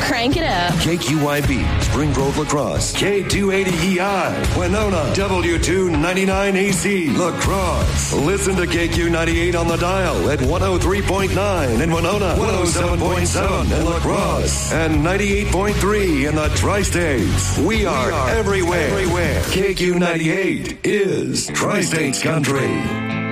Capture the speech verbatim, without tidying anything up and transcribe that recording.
Crank it up. K Q I B, Spring Grove La Crosse. K two eighty E I, Winona. W two ninety-nine A C, La Crosse. Listen to K Q ninety-eight on the dial at one oh three point nine in Winona, one oh seven point seven in La Crosse, and ninety-eight point three in the Tri-States. We are, we are everywhere. everywhere. K Q ninety-eight is Tri-States Country.